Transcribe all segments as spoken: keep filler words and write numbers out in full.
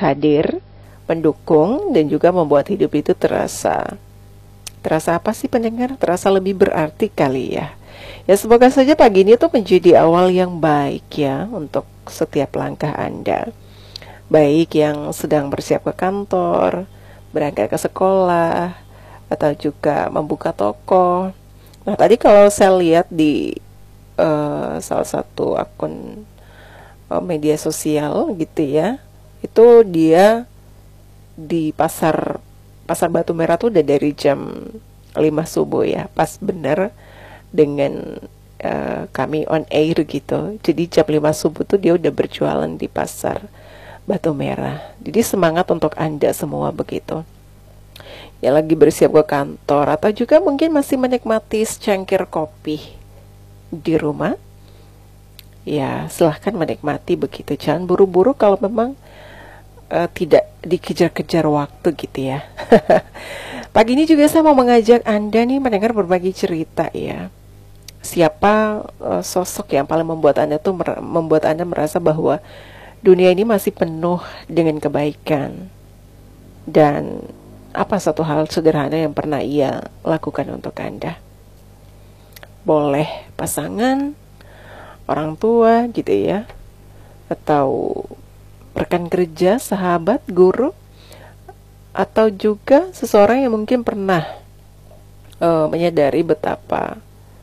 hadir, mendukung, dan juga membuat hidup itu terasa terasa apa sih pendengar? Terasa lebih berarti kali ya. Ya semoga saja pagi ini tuh menjadi awal yang baik ya untuk setiap langkah Anda. Baik yang sedang bersiap ke kantor, berangkat ke sekolah, atau juga membuka toko. Nah tadi kalau saya lihat di uh, salah satu akun uh, media sosial gitu ya, itu dia di pasar pasar Batu Merah tuh udah dari jam lima subuh ya, pas bener dengan uh, kami on air gitu. Jadi jam lima subuh tuh dia udah berjualan di pasar Batu Merah. Jadi semangat untuk Anda semua begitu yang lagi bersiap ke kantor, atau juga mungkin masih menikmati secangkir kopi di rumah. Ya silahkan menikmati begitu, jangan buru-buru kalau memang uh, tidak dikejar-kejar waktu gitu ya. Pagi ini juga saya mau mengajak Anda nih mendengar berbagi cerita ya. Siapa uh, sosok yang paling membuat Anda tuh mer- membuat Anda merasa bahwa dunia ini masih penuh dengan kebaikan, dan apa satu hal sederhana yang pernah ia lakukan untuk Anda? Boleh pasangan, orang tua gitu ya, atau rekan kerja, sahabat, guru, atau juga seseorang yang mungkin pernah uh, menyadari betapa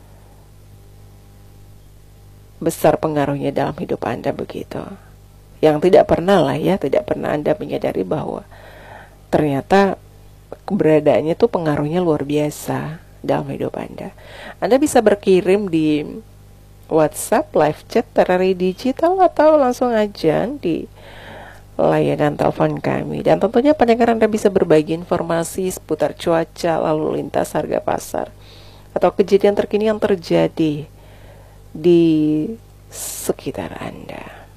besar pengaruhnya dalam hidup Anda begitu. Yang tidak pernah lah ya, tidak pernah Anda menyadari bahwa ternyata keberadaannya tuh pengaruhnya luar biasa dalam hidup Anda. Anda bisa berkirim di WhatsApp, live chat, Terari Digital, atau langsung aja di layanan telepon kami. Dan tentunya pendengar Anda bisa berbagi informasi seputar cuaca, lalu lintas, harga pasar, atau kejadian terkini yang terjadi di sekitar Anda.